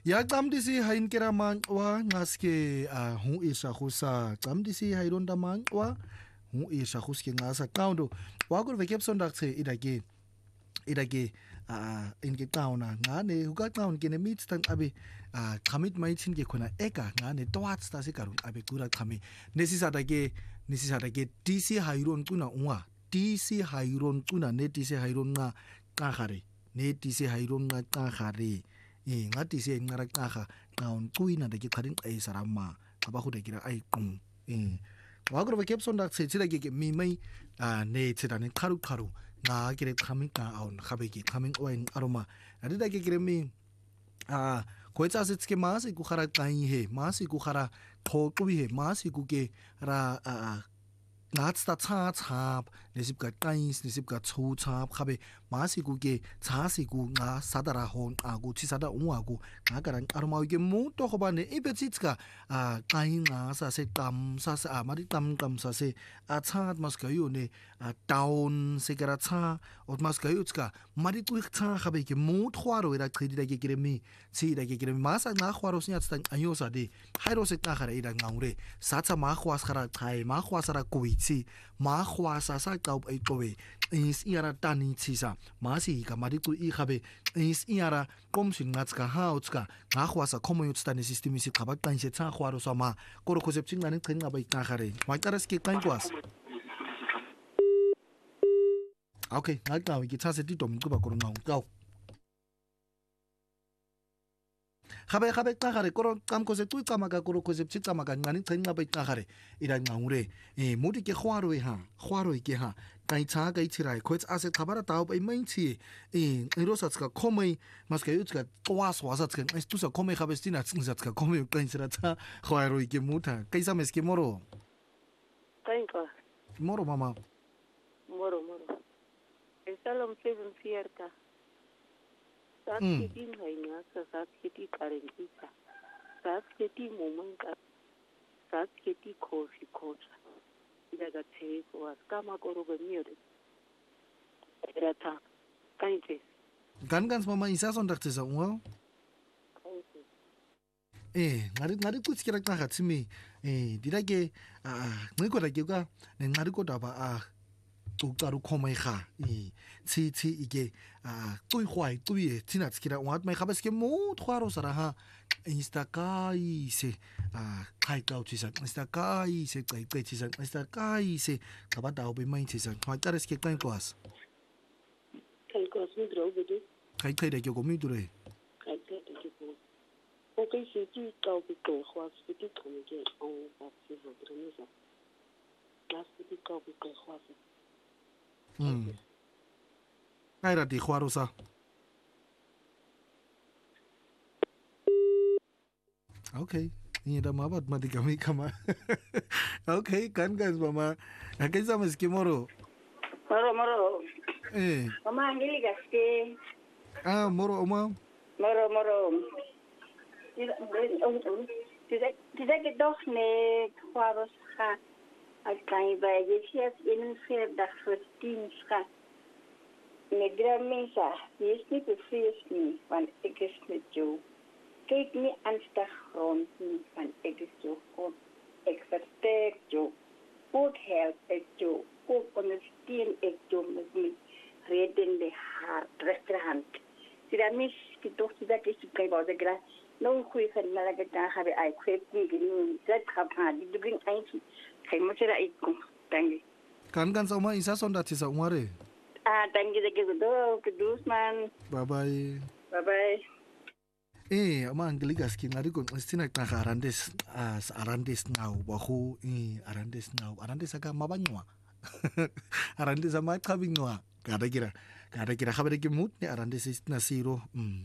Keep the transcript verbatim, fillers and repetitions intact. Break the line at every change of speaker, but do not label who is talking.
Ya qamdisi hain kira manqwa ngaske a hu isa khusa qamdisi hayronda manqwa hu isa khuske ngasa qawndo wakur vekep sondak the idake idake a inke qawna ngane huka qawn kene mit tan abe a qamit maithin ke khona eka ngane twats ta se karun abe kura qami nesisada ke nesisada ke dc hayron quna unwa dc hayron quna ne dc hayron nga qagare ne dc hayron nga qagare eh ngathi siye inqara qaga qawn quyina de ke qharin qaisarama aba khude kira ai qum eh wakur vekep sondak the tsira ke mi mai a ne tsira ne qaru qaru nga kire qhamin ka aun khabe ke qhamin oin aroma adida ke kire mi a koetsa sitske masi ku khara qai he masi ku khara qoqwi he masi ku ke ra a ngats ta cha cha nesip ka qais nesip ka chu cha khabe masi ku ke chasi ku nga sadara hon a ku chi sada unwa ku nga karan aroma ke mu to khoba ne ibetsitska a qai nga sa se tam sa sa mari tam tam sa se a chat mas ka yu ne a down se kara cha ot mas ka yu tska mari ku cha khabe ke mu thwaro ira khidi da ke kire mi chi da ke kire masa nga khwaro snya tsa ayo sa de hairo se ta khara ira ngaure sa cha ma khwas khara khai ma khwas ra ku si ma khwasa sa qau ai towe is ira tani chisa ma si ka mari tu I khabe is ira komsin ngatska hautska nga khwasa khomo yut stani system si khaba tan se cha khwaro sa ma koro khosep ching ngani qhenga bai ta khare ma taras ke kan kwas okay ngaka wi ki cha se ti tom ku ba koro ngau kau khabe khabe qagare koro qam ko se tu qama ka koro khosep chi qama ka ngani qhenga bai qagare ira ngaure e modi ke khwaro e ha khwaro ke ha kai cha kai chirai khoits ase khabara taw bai mai chi e irosats ka khomai mas ka yut ka twas wasats ka tu sa khomai khabestina tsats ka khomai kai sira cha khwaro ke muta kai sa mes ke moro
kai ka
moro mama
moro moro esalom seven fierta saat kita hanya saat kita karen kita saat kita momen ka saat kita kofi kocha daga teko kama koro bemiore erata kainte
gan ganz mama isa son dachte sa unwa eh ngari ngari ku tsikira ka gatsimi eh dirake ah ngiko da ke ka ngari ko da ba ah tu taru khomai kha i chi chi ige a tui khwai tui e tina tskira wat mai khabas ke mo thwaro sara ha insta kai se a khai kau chi sa insta kai se kai kai chi sa insta kai se khaba da obi mai chi sa khwa tares ke kai kwas
kai kwas mi dro gudu
kai kai de ke ko mi dure
kai kai de ke ko o kai se ti kau bi ko khwas ti ko mi ke on ba si ho drene sa las ti kau bi ko khwas
Hmm. Ai ra di khwaro sa. Okay. Ini dah mabat mati kami kama. Okay, kan guys mama. Akai sama skimoro.
Moro moro.
Eh.
Mama ngili gaske.
Ah, moro oma.
Moro moro. Tidak tidak tidak doch ne khwaros ha. Alkai bij je chef in een vierdag voor tien schat. Met gramisa, die is niet bevreesd niet, want ik is met jou. Kijk niet angstig rond niet, want ik is jou goed. Ik versterk jou. Goed help ik jou. Goed ondersteun ik jou met mijn redende hart, rechterhand. Zie dat mis, die dochter dat is bij wat ik graag. Nou, goeie van mij dat ik dan ga bij ik weet niet, dat gaat gaan. Die doen eindje. Kai macam dah ikut, tanggi.
Kan kan sama isa son dat isa umare.
Ah, tanggi lagi betul, kedus man.
Bye bye.
Bye bye.
Eh, ama angligas ki ngari kon istina ta arandes as arandes now bahu eh arandes now arandes aga mabanywa. Arandes ama khabingwa. Kada kira. Kada kira khabare ki mut ne arandes is na zero.